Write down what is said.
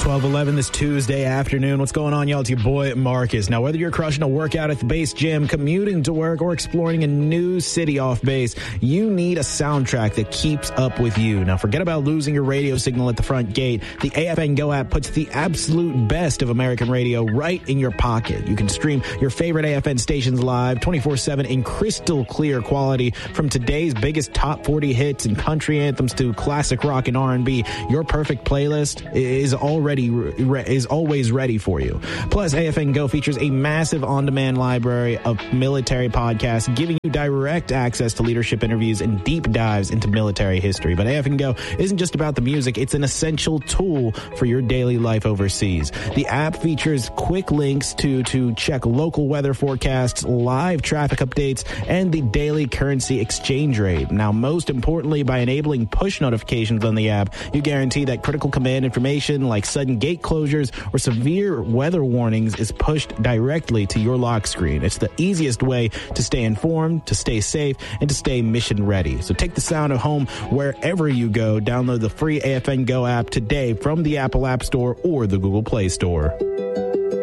12:11 this Tuesday afternoon. What's going on, y'all? It's your boy, Marcus. Now, whether you're crushing a workout at the base gym, commuting to work, or exploring a new city off base, you need a soundtrack that keeps up with you. Now, forget about losing your radio signal at the front gate. The AFN Go app puts the absolute best of American radio right in your pocket. You can stream your favorite AFN stations live 24/7 in crystal clear quality. From today's biggest top 40 hits and country anthems to classic rock and R&B, your perfect playlist is always ready for you. Plus, AFN Go features a massive on-demand library of military podcasts, giving you direct access to leadership interviews and deep dives into military history. But AFN Go isn't just about the music, it's an essential tool for your daily life overseas. The app features quick links to check local weather forecasts, live traffic updates, and the daily currency exchange rate. Now, most importantly, by enabling push notifications on the app, you guarantee that critical command information like sudden gate closures or severe weather warnings is pushed directly to your lock screen. It's the easiest way to stay informed, to stay safe, and to stay mission ready. So take the sound of home wherever you go. Download the free AFN Go app today from the Apple App Store or the Google Play Store.